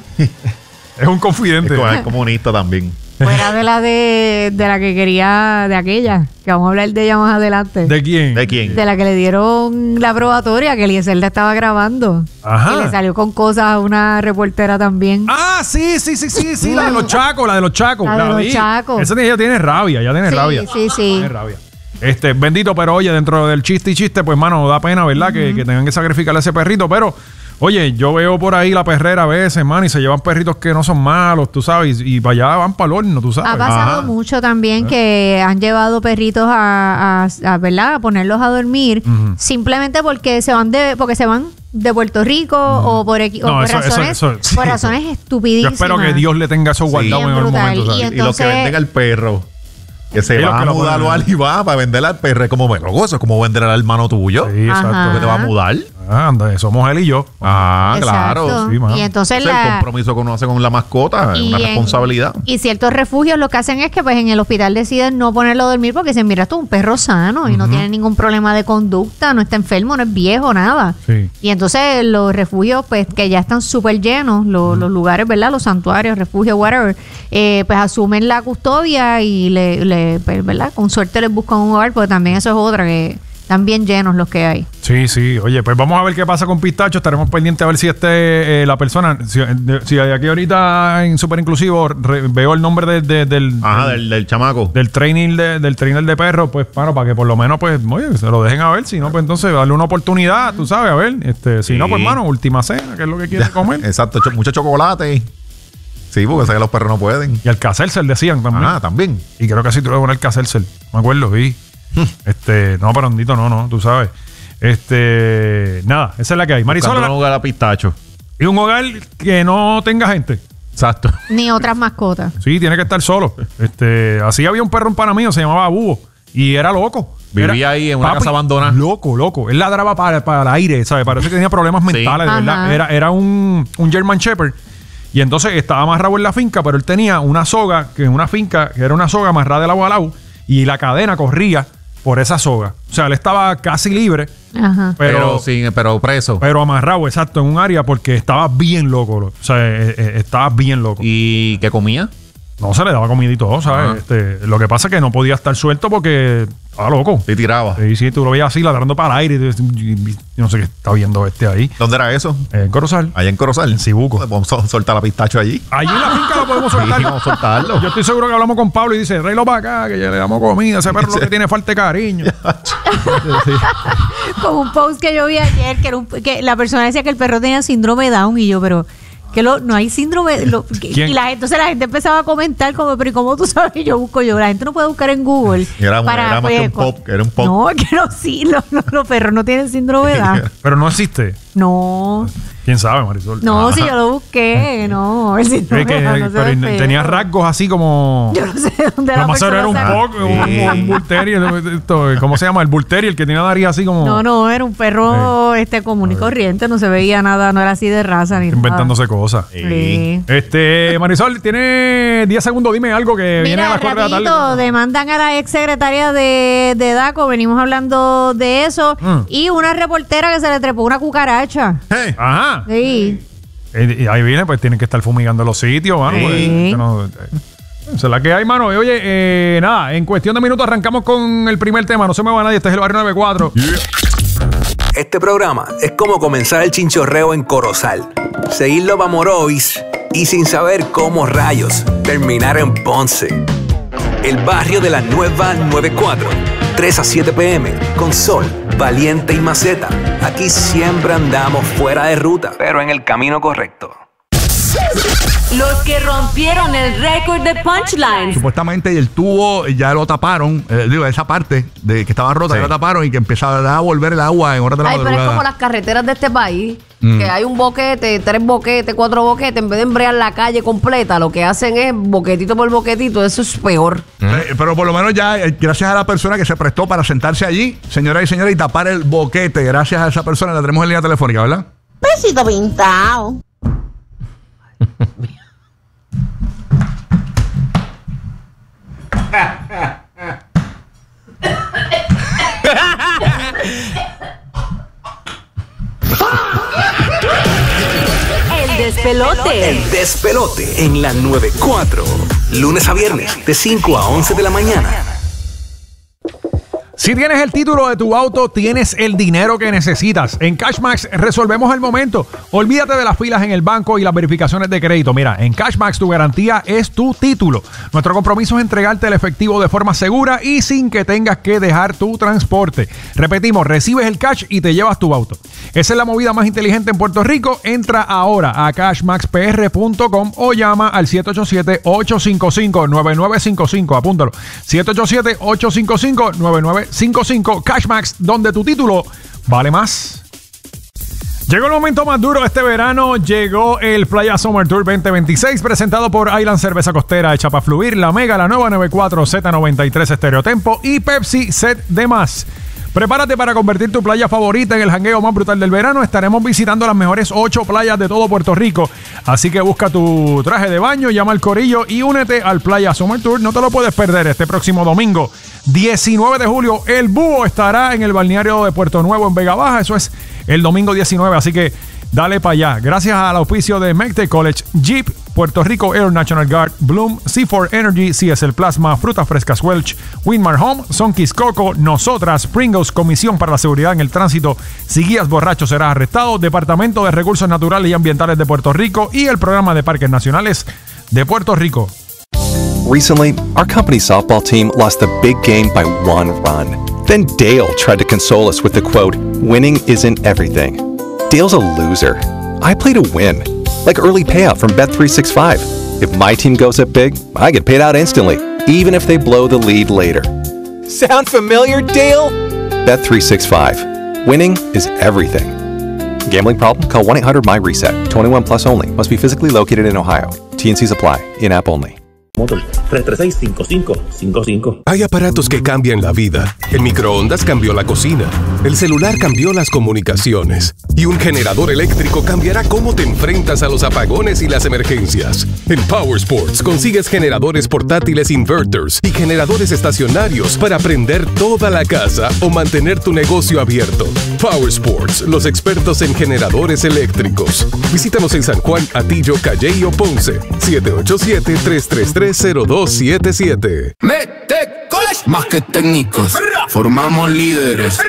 Speaker 1: Es un confidente.
Speaker 2: Es como- es comunista también.
Speaker 3: Fuera de la de, de la que quería, de aquella, que vamos a hablar de ella más adelante.
Speaker 1: ¿De quién?
Speaker 2: ¿De quién?
Speaker 3: De la que le dieron la probatoria, que Eliezer la estaba grabando.
Speaker 1: Ajá.
Speaker 3: Y le salió con cosas a una reportera también.
Speaker 1: Ah, sí, sí, sí, sí, sí, la de los chacos, la de los chacos.
Speaker 3: La de los
Speaker 1: vi.
Speaker 3: chacos.
Speaker 1: Esa tiene- ella tiene rabia, ya tiene
Speaker 3: Sí,
Speaker 1: rabia.
Speaker 3: sí, sí.
Speaker 1: Tiene rabia. Este, bendito, pero oye, dentro del chiste y chiste, pues, mano, da pena, ¿verdad? que, que tengan que sacrificarle a ese perrito, pero, oye, yo veo por ahí la perrera a veces, mano, y se llevan perritos que no son malos, tú sabes, y, y para allá van para el horno, tú sabes.
Speaker 3: Ha pasado
Speaker 2: Ajá.
Speaker 3: mucho también que han llevado perritos a, a, a, ¿verdad? A ponerlos a dormir
Speaker 1: Ujú.
Speaker 3: simplemente porque se van de porque se van de Puerto Rico o por, equi- o
Speaker 1: No,
Speaker 3: por
Speaker 1: eso- eso-
Speaker 3: razones
Speaker 1: eso- sí.
Speaker 3: por razones
Speaker 1: Yo
Speaker 3: estipidísimas.
Speaker 1: espero que Dios le tenga eso guardado
Speaker 3: Bien
Speaker 1: en el
Speaker 3: brutal.
Speaker 1: momento.
Speaker 3: Y
Speaker 1: ¿sabes?
Speaker 2: Y los que
Speaker 3: Entonces-
Speaker 2: venden al perro. Que se
Speaker 1: Sí, los
Speaker 2: van
Speaker 1: que
Speaker 2: a
Speaker 1: lo
Speaker 2: mudar
Speaker 1: ponen-
Speaker 2: al Alibaba para venderle al perro. Es como, me loco, eso es como vender al hermano tuyo.
Speaker 1: Sí, exacto.
Speaker 3: Ajá.
Speaker 2: Que te va a mudar.
Speaker 1: Ah, anda, somos él y yo.
Speaker 2: Ah,
Speaker 3: Exacto.
Speaker 2: claro.
Speaker 1: Sí, mano.
Speaker 3: Y entonces
Speaker 2: Ese es el
Speaker 3: la
Speaker 2: compromiso que uno hace con la mascota. Es
Speaker 3: y
Speaker 2: una
Speaker 3: en-
Speaker 2: responsabilidad.
Speaker 3: Y ciertos refugios lo que hacen es que pues en el hospital deciden no ponerlo a dormir porque dicen, mira, esto es un perro sano y no tiene ningún problema de conducta, no está enfermo, no es viejo, nada.
Speaker 1: Sí.
Speaker 3: Y entonces los refugios, pues que ya están súper llenos, lo- los lugares, ¿verdad? Los santuarios, refugios, whatever, eh, pues asumen la custodia y le, le pues, ¿verdad? Con suerte les buscan un hogar, porque también eso es otra, que están bien llenos los que hay.
Speaker 1: Sí, sí. Oye, pues vamos a ver qué pasa con Pistacho. Estaremos pendientes a ver si este, eh, la persona, si, de- si aquí ahorita en Super Inclusivo re- veo el nombre de- de- del,
Speaker 2: Ajá,
Speaker 1: del,
Speaker 2: del, del chamaco.
Speaker 1: del training de, del trainer de perro, pues, bueno, para que por lo menos, pues, oye, se lo dejen a ver. Si no, pues entonces darle una oportunidad, tú sabes, a ver. Este, si
Speaker 2: Sí.
Speaker 1: no, pues, mano, última cena, que es lo que quiere comer.
Speaker 2: Exacto, cho- mucho chocolate. Sí, porque sé que los perros no pueden.
Speaker 1: Y al Cacercel decían también.
Speaker 2: Ah, también.
Speaker 1: Y creo que sí tuve con el Cacercel. Me acuerdo, sí. este, no, pero Andito, no, no, tú sabes. Este, nada, esa es la que hay.
Speaker 2: Buscando
Speaker 1: Marisol,
Speaker 2: un lugar a pistacho.
Speaker 1: y un hogar que no tenga gente.
Speaker 2: Exacto.
Speaker 3: Ni otras mascotas.
Speaker 1: Sí, tiene que estar solo. Este, así había un perro en pana mío, se llamaba Búho, y era loco.
Speaker 2: Vivía
Speaker 1: Era-
Speaker 2: ahí en una casa abandonada.
Speaker 1: Loco, loco. Él ladraba para, para el aire, ¿sabes? Parece que tenía problemas
Speaker 2: Sí.
Speaker 1: mentales, de
Speaker 3: Ajá.
Speaker 1: verdad. Era, era un, un German Shepherd. Y entonces estaba amarrado en la finca, pero él tenía una soga, que en una finca, que era una soga amarrada de lado a lado, y la cadena corría por esa soga. O sea, él estaba casi libre,
Speaker 3: Ajá.
Speaker 2: Pero,
Speaker 1: pero,
Speaker 2: sin, pero preso.
Speaker 1: pero amarrado, exacto, en un área porque estaba bien loco. lo- O sea, eh, eh, estaba bien loco.
Speaker 2: ¿Y qué comía?
Speaker 1: No se le daba comida y todo, ¿sabes?
Speaker 2: Ajá.
Speaker 1: Este, lo que pasa es que no podía estar suelto porque estaba loco.
Speaker 2: Y tiraba.
Speaker 1: Sí, sí, tú lo veías así ladrando para el aire. Y, y- y- yo no sé qué está viendo este ahí.
Speaker 2: ¿Dónde era eso?
Speaker 1: Eh, En Corozal.
Speaker 2: Allá en Corozal.
Speaker 1: En Cibuco.
Speaker 2: Pues vamos a soltar la pistacho allí.
Speaker 1: Allí en la finca lo podemos soltar.
Speaker 2: Sí, vamos a soltarlo.
Speaker 1: Yo estoy seguro que hablamos con Pablo y dice, tráelo para acá, que ya le damos comida. Ese perro lo que tiene falta de cariño. Sí.
Speaker 3: Como un post que yo vi ayer, que, era un- que la persona decía que el perro tenía síndrome Down y yo, pero que lo, no hay síndrome. Lo, que-
Speaker 1: ¿Quién?
Speaker 3: y la gente, entonces la gente empezaba a comentar como, pero ¿y cómo tú sabes? Y yo busco yo. La gente no puede buscar en Google.
Speaker 2: Y era- era más que un
Speaker 3: cu-
Speaker 2: pop, era un pop.
Speaker 3: No, es que no, sí, los, los- los perros no tienen síndrome Down.
Speaker 1: Pero no existe.
Speaker 3: No,
Speaker 1: ¿Quién sabe, Marisol?
Speaker 3: no,
Speaker 2: Ah.
Speaker 3: si yo lo busqué, no, el
Speaker 1: Es
Speaker 3: síndrome
Speaker 1: que-
Speaker 3: Down no se
Speaker 1: pero
Speaker 3: ve
Speaker 1: y
Speaker 3: feo.
Speaker 1: tenía rasgos así como...
Speaker 3: Yo no sé de dónde
Speaker 1: Lo
Speaker 3: la
Speaker 1: más seguro era un
Speaker 3: persona sabe.
Speaker 1: poco, un,
Speaker 2: Sí.
Speaker 1: un bull terrier, esto, ¿cómo se llama? El bull terrier, el que tiene la nariz así como
Speaker 3: No, no, era un perro este común y corriente, no se veía nada, no era así de raza ni nada.
Speaker 1: inventándose cosas.
Speaker 3: Sí.
Speaker 1: Este, Marisol, tiene diez segundos, dime algo que viene a
Speaker 3: Mira,
Speaker 1: las cuatro de la
Speaker 3: rapidito,
Speaker 1: tarde.
Speaker 3: demandan a la ex secretaria de, de DACO, venimos hablando de eso,
Speaker 1: Mm.
Speaker 3: y una reportera que se le trepó una cucaracha.
Speaker 2: Hey.
Speaker 1: Ajá.
Speaker 3: Sí.
Speaker 1: Eh, Y ahí viene, pues tienen que estar fumigando los sitios, mano,
Speaker 2: Sí.
Speaker 1: porque, que no- eh, Esa es la que hay, mano. Y oye, eh, nada, en cuestión de minutos arrancamos con el primer tema. No se me va nadie. Este es el Barrio noventa y cuatro. Yeah.
Speaker 4: Este programa es como comenzar el chinchorreo en Corozal, seguirlo para Morovis y sin saber cómo rayos terminar en Ponce. El barrio de la nueva noventa y cuatro, tres a siete pm, con Sol, Valiente y Maceta. Aquí siempre andamos fuera de ruta, pero en el camino correcto.
Speaker 5: Los que rompieron el récord de punchlines.
Speaker 6: Supuestamente el tubo ya lo taparon, eh, digo, esa parte de que estaba rota, sí. Ya la taparon y que empezaba a volver el agua en horas de la
Speaker 7: Ay,
Speaker 6: madrugada.
Speaker 7: pero es como las carreteras de este país,
Speaker 6: Mm.
Speaker 7: que hay un boquete, tres boquetes, cuatro boquetes, en vez de embrear la calle completa, lo que hacen es boquetito por boquetito, eso es peor.
Speaker 6: Eh, pero por lo menos ya, eh, gracias a la persona que se prestó para sentarse allí, señoras y señores, y tapar el boquete, gracias a esa persona, la tenemos en línea telefónica, ¿verdad?
Speaker 8: Besito pintado.
Speaker 5: El despelote.
Speaker 4: El despelote en la noventa y cuatro. Lunes a viernes, de cinco a once de la mañana.
Speaker 1: Si tienes el título de tu auto, tienes el dinero que necesitas. En Cashmax resolvemos el momento. Olvídate de las filas en el banco y las verificaciones de crédito. Mira, en Cashmax tu garantía es tu título. Nuestro compromiso es entregarte el efectivo de forma segura y sin que tengas que dejar tu transporte. Repetimos, recibes el cash y te llevas tu auto. Esa es la movida más inteligente en Puerto Rico. Entra ahora a cashmax p r punto com o llama al siete ocho siete, ocho cinco cinco, nueve nueve cinco cinco. Apúntalo. siete ocho siete, ocho cinco cinco, nueve nueve cinco cinco. Cashmax, donde tu título vale más. Llegó el momento más duro de este verano. Llegó el Playa Summer Tour veinte veintiséis, presentado por Island Cerveza Costera, hecha para fluir, La Mega, la nueva noventa y cuatro, Z noventa y tres Estereotempo y Pepsi Set de Más. Prepárate para convertir tu playa favorita en el jangueo más brutal del verano. Estaremos visitando las mejores ocho playas de todo Puerto Rico. Así que busca tu traje de baño, llama al corillo y únete al Playa Summer Tour. No te lo puedes perder este próximo domingo, diecinueve de julio. El Búho estará en el balneario de Puerto Nuevo en Vega Baja. Eso es el domingo diecinueve. Así que dale para allá. Gracias al auspicio de MECTE College, Jeep, Puerto Rico Air National Guard, Bloom, C cuatro Energy, C S L Plasma, Frutas Frescas Welch, Winmar Home, Sonkeys Coco, Nosotras, Pringles, Comisión para la Seguridad en el Tránsito. Si guías borracho serás arrestado. Departamento de Recursos Naturales y Ambientales de Puerto Rico y el Programa de Parques Nacionales de Puerto Rico.
Speaker 9: Recently, our company's softball team lost a big game by one run. Then Dale tried to console us with the quote, "Winning isn't everything." Dale's a loser. I play to win. Like early payout from Bet three sixty-five. If my team goes up big, I get paid out instantly, even if they blow the lead later. Sound familiar, Dale? Bet three sixty-five. Winning is everything. Gambling problem? Call one eight hundred my reset. twenty-one plus only. Must be physically located in Ohio. T N Cs apply. In-app only.
Speaker 10: Motor tres tres seis, cinco cinco cinco cinco.
Speaker 11: Hay aparatos que cambian la vida. El microondas cambió la cocina. El celular cambió las comunicaciones. Y un generador eléctrico cambiará cómo te enfrentas a los apagones y las emergencias. En Power Sports consigues generadores portátiles inverters y generadores estacionarios para prender toda la casa o mantener tu negocio abierto. Power Sports, los expertos en generadores eléctricos. Visítanos en San Juan, Atillo, Calley o Ponce. siete ocho siete, tres tres tres, cero dos siete siete.
Speaker 12: MECTE College, más que técnicos, formamos líderes.